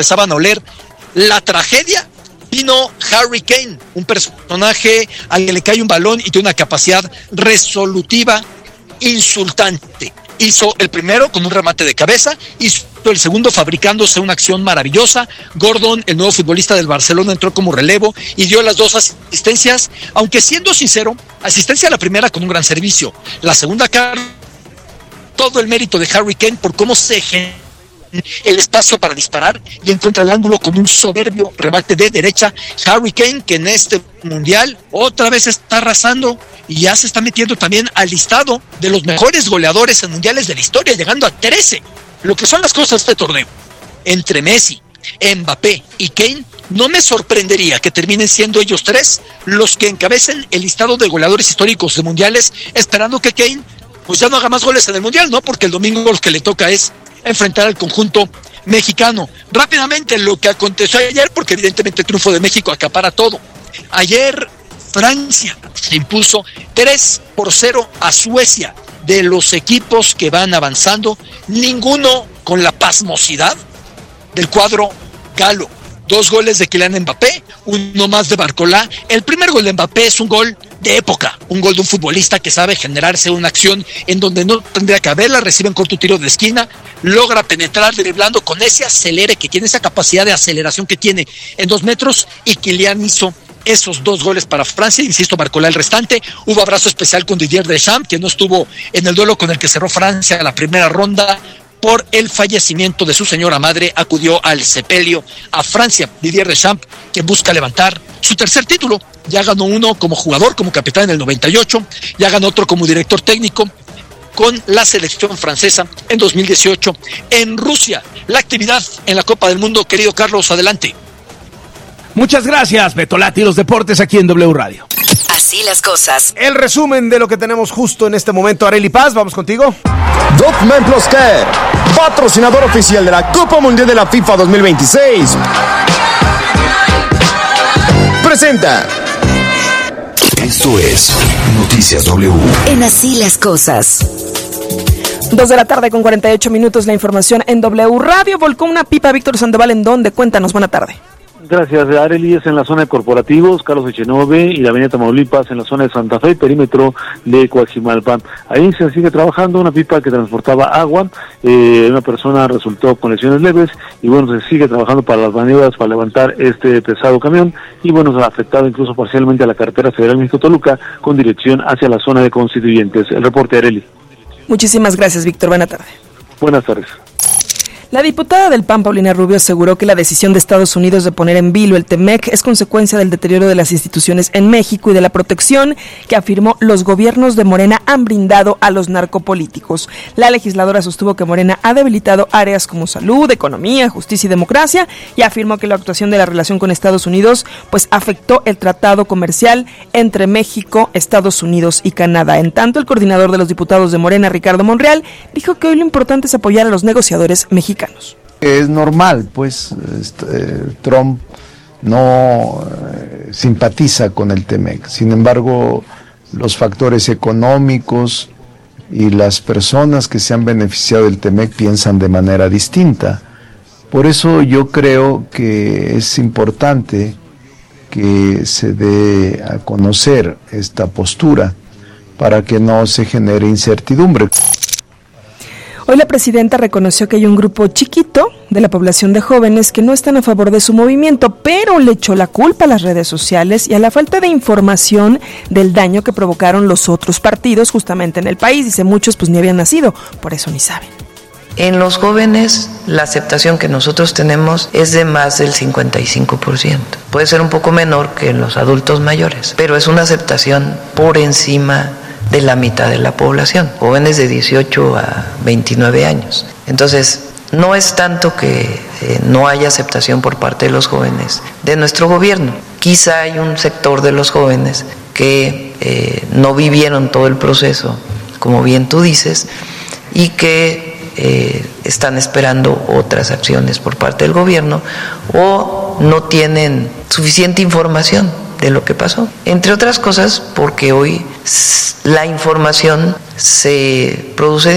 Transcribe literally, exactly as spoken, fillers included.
empezaban a oler la tragedia, vino Harry Kane, un personaje al que le cae un balón y tiene una capacidad resolutiva insultante. Hizo el primero con un remate de cabeza, hizo el segundo fabricándose una acción maravillosa. Gordon, el nuevo futbolista del Barcelona, entró como relevo y dio las dos asistencias, aunque siendo sincero, asistencia a la primera con un gran servicio, la segunda, todo el mérito de Harry Kane por cómo se genera el espacio para disparar y encuentra el ángulo con un soberbio remate de derecha. Harry Kane, que en este mundial otra vez está arrasando y ya se está metiendo también al listado de los mejores goleadores en mundiales de la historia, llegando a trece. Lo que son las cosas de este torneo, entre Messi, Mbappé y Kane, no me sorprendería que terminen siendo ellos tres los que encabecen el listado de goleadores históricos de mundiales, esperando que Kane pues ya no haga más goles en el mundial, ¿no? Porque el domingo lo que le toca es enfrentar al conjunto mexicano. Rápidamente lo que aconteció ayer, porque evidentemente el triunfo de México acapara todo. Ayer Francia se impuso tres por cero a Suecia. De los equipos que van avanzando, ninguno con la pasmosidad del cuadro galo. Dos goles de Kylian Mbappé, uno más de Barcola. El primer gol de Mbappé es un gol de época, un gol de un futbolista que sabe generarse una acción en donde no tendría que haberla, recibe en corto tiro de esquina, logra penetrar driblando con ese acelere que tiene, esa capacidad de aceleración que tiene en dos metros, y Kylian hizo esos dos goles para Francia, insisto, Barcola el restante. Hubo abrazo especial con Didier Deschamps, que no estuvo en el duelo con el que cerró Francia la primera ronda por el fallecimiento de su señora madre, acudió al sepelio a Francia. Didier Deschamps, que busca levantar su tercer título, ya ganó uno como jugador, como capitán en el noventa y ocho, ya ganó otro como director técnico con la selección francesa en dos mil dieciocho. En Rusia, la actividad en la Copa del Mundo, querido Carlos, adelante. Muchas gracias, Betolati, los deportes aquí en W Radio. Así las cosas. El resumen de lo que tenemos justo en este momento. Arely Paz, vamos contigo. Document Plus Care, patrocinador oficial de la Copa Mundial de la FIFA dos mil veintiséis, presenta. Esto es Noticias W. En Así las cosas. Dos de la tarde con cuarenta y ocho minutos, la información en W Radio. Volcó una pipa Víctor Sandoval, ¿en dónde? Cuéntanos, buena tarde. Gracias, Arely. Es en la zona de corporativos, Carlos Echenove y la avenida Tamaulipas, en la zona de Santa Fe, perímetro de Coaximalpa. Ahí se sigue trabajando una pipa que transportaba agua, eh, una persona resultó con lesiones leves, y bueno, se sigue trabajando para las maniobras para levantar este pesado camión, y bueno, se ha afectado incluso parcialmente a la carretera federal México-Toluca, con dirección hacia la zona de Constituyentes. El reporte, Arely. Muchísimas gracias, Víctor. Buena tarde. Buenas tardes. La diputada del P A N, Paulina Rubio, aseguró que la decisión de Estados Unidos de poner en vilo el Temec es consecuencia del deterioro de las instituciones en México y de la protección que, afirmó, los gobiernos de Morena han brindado a los narcopolíticos. La legisladora sostuvo que Morena ha debilitado áreas como salud, economía, justicia y democracia, y afirmó que la actuación de la relación con Estados Unidos pues afectó el tratado comercial entre México, Estados Unidos y Canadá. En tanto, el coordinador de los diputados de Morena, Ricardo Monreal, dijo que hoy lo importante es apoyar a los negociadores mexicanos. Es normal, pues, este, Trump no eh, simpatiza con el Temec. Sin embargo, los factores económicos y las personas que se han beneficiado del Temec piensan de manera distinta. Por eso yo creo que es importante que se dé a conocer esta postura para que no se genere incertidumbre. Hoy la presidenta reconoció que hay un grupo chiquito de la población de jóvenes que no están a favor de su movimiento, pero le echó la culpa a las redes sociales y a la falta de información del daño que provocaron los otros partidos justamente en el país. Dice, muchos pues ni habían nacido, por eso ni saben. En los jóvenes la aceptación que nosotros tenemos es de más del cincuenta y cinco por ciento. Puede ser un poco menor que en los adultos mayores, pero es una aceptación por encima de la mitad de la población, jóvenes de dieciocho a veintinueve años. Entonces, no es tanto que eh, no haya aceptación por parte de los jóvenes de nuestro gobierno. Quizá hay un sector de los jóvenes que eh, no vivieron todo el proceso, como bien tú dices, y que eh, están esperando otras acciones por parte del gobierno o no tienen suficiente información de lo que pasó. Entre otras cosas, porque hoy la información se produce